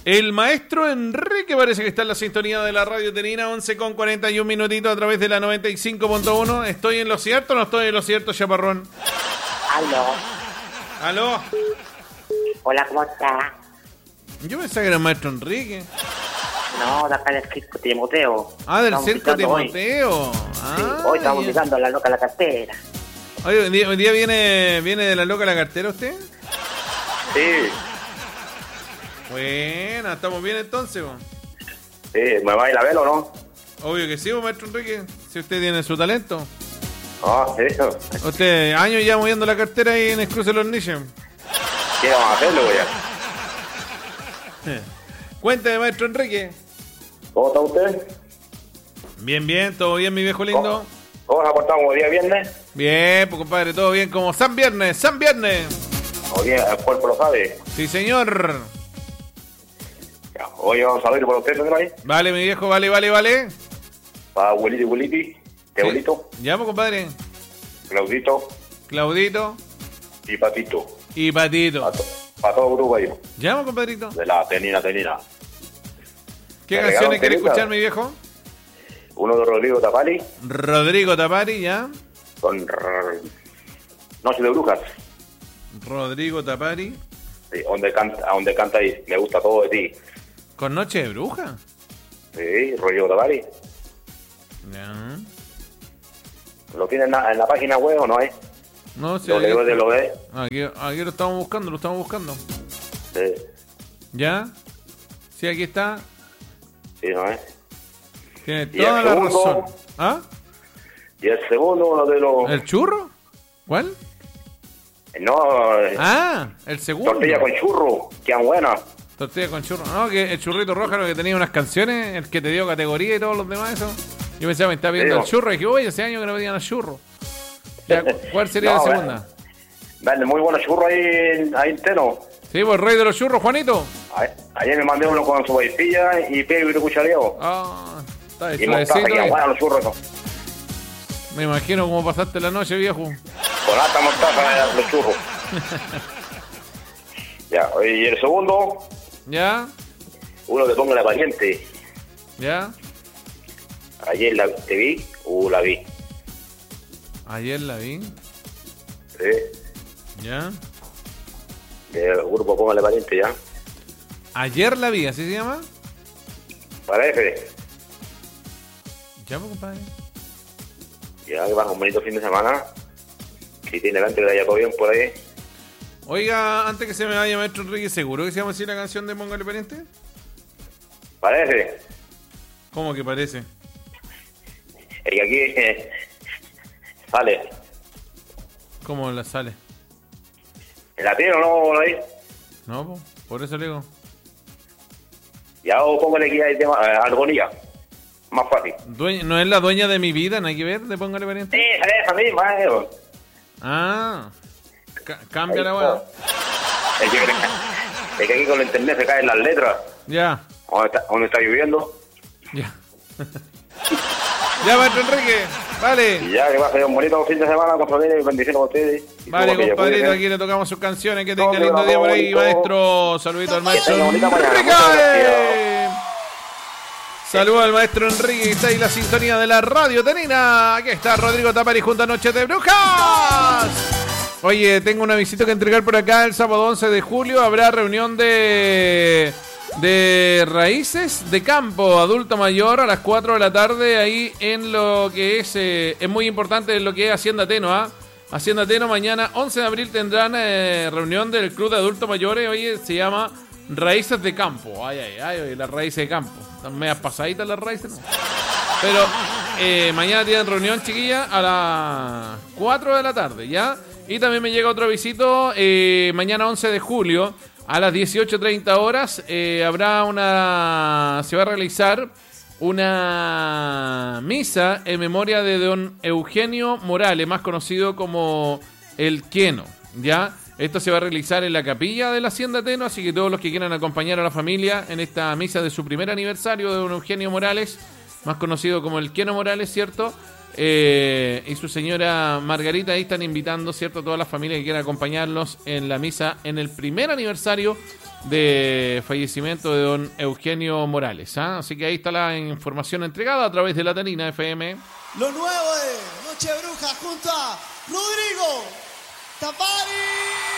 El maestro Enrique parece que está en la sintonía de la radio Tenina, 11 con 41 minutitos a través de la 95.1. ¿Estoy en lo cierto o no estoy en lo cierto, Chaparrón? Aló. ¿Aló? Hola, ¿cómo está? Yo pensaba que era el maestro Enrique. No, de acá del circo Timoteo. Ah, del Estamos circo visitando Timoteo. Sí, hoy estamos mirando a la loca la cartera. Oye, hoy día viene de la loca la cartera usted. Sí. Buena, estamos bien entonces, po. Sí, ¿me va a ir a ver o no? Obvio que sí, maestro Enrique, si usted tiene su talento. Ah, sí. Usted, años ya moviendo la cartera ahí en el cruce de los niches. ¿Qué vamos a hacerlo, ya? Cuénteme, maestro Enrique. ¿Cómo está usted? Bien, todo bien, mi viejo lindo. ¿Cómo se ha portado como día viernes? Bien, pues compadre, todo bien, como San Viernes. Como bien, el cuerpo lo sabe. Sí, señor. Ya, hoy vamos a ver por usted, ¿no? Ahí. Vale, mi viejo, vale. Para abueliti, ¿qué abuelito? Ya, pues compadre. Claudito Claudito y Patito. y Patito. Para todo el grupo ahí. Ya, pues compadrito. De la Tenina. ¿Qué ¿Me canciones regalan quiere película? escuchar, mi viejo? Uno de Rodrigo Tapari Rodrigo Tapari, ya. con Noche de Brujas. Rodrigo Tapari. Sí, donde canta ahí. Me gusta todo de ti. ¿Con Noche de Bruja? Sí, Rodrigo Tapari. Ya. ¿Lo tiene en la página web o no es? No sé. Lo ve. Aquí lo estamos buscando. Sí, ¿Ya? Sí, aquí está. sí, no es. Tiene ¿Y toda el la segundo? razón. ¿Ah? Y el segundo, uno de los... ¿El churro? ¿Cuál? No, Ah, el segundo. tortilla con churro, quedan buenas. Tortilla con churro. No, que el churrito rojo que tenía unas canciones, el que te dio categoría y todos los demás, eso. Yo pensaba que me estaba viendo Sí, el churro y dije, oye, hace años que no pedían el churro. Ya, ¿cuál sería No, la segunda? Vende muy buenos churros ahí entero. Sí, pues el rey de los churros, Juanito. Ayer me mandé uno con su vaipilla y pego y cuchareo. Ah, está Y mostaza, suavecito. quedan buenos los churros. ¿No? Me imagino cómo pasaste la noche, viejo. Con alta mostaza los churros. Ya, y el segundo, ¿Ya? uno que ponga la pariente. ¿Ya? Ayer te vi, la vi. Ayer la vi. Sí. ¿Ya? El grupo Póngale Pariente, ya. Ayer la vi, ¿así se llama? Parece. Ya, pues, compadre. Ya que vas un bonito fin de semana. Si tiene delante que vaya todo bien por ahí. Oiga, antes que se me vaya, maestro Enrique, ¿seguro que se llama así la canción de Póngale Pariente? Parece. ¿Cómo que parece? Es que aquí sale. ¿Cómo la sale? ¿En latino no ahí? No, po, por eso le digo. Ya o póngale que hay tema, argonía. Más fácil. ¿No es la dueña de mi vida? ¿No hay que ver de Póngale Pariente? Sí, esa misma, Ah, cambia la weá. Es que aquí con la internet se caen las letras. Ya, ¿Dónde está lloviendo? ya. Ya, maestro Enrique, Y vale. ya que va a ser un bonito fin de semana con familia y bendiciones con ustedes. Y Vale, como que ya compadrito, puede aquí le tocamos sus canciones. Que tenga No, lindo pero día por ahí, bonito. maestro. Saludito al maestro tenga bonita mañana. Enrique. Muchas Saludos al maestro Enrique, que está ahí en la sintonía de la radio Tenina. Aquí está Rodrigo Tapari junto a Noche de Brujas. Oye, tengo una visita que entregar por acá el sábado 11 de julio. Habrá reunión de raíces de campo, adulto mayor, a las 4 de la tarde, ahí en lo que es muy importante en lo que es Hacienda Teno, ¿ah? Hacienda Teno, mañana 11 de abril tendrán reunión del Club de Adultos Mayores. Oye, se llama Raíces de Campo. Ay, oye, las raíces de campo. Están medias pasaditas las raíces, ¿no? Pero mañana tienen reunión, chiquilla, a las 4 de la tarde, ¿ya? Y también me llega otro visito mañana 11 de julio. A las 18:30 horas se va a realizar una misa en memoria de don Eugenio Morales, más conocido como el Queno, ¿ya? Esto se va a realizar en la capilla de la Hacienda Teno, así que todos los que quieran acompañar a la familia en esta misa de su primer aniversario de don Eugenio Morales, más conocido como el Queno Morales, ¿cierto? y su señora Margarita. Ahí están invitando, ¿cierto?, a todas las familias que quieran acompañarlos en la misa en el primer aniversario de fallecimiento de don Eugenio Morales. Así que ahí está la información entregada a través de la Tenina FM. Lo nuevo de Noche Bruja junto a Rodrigo Tapari.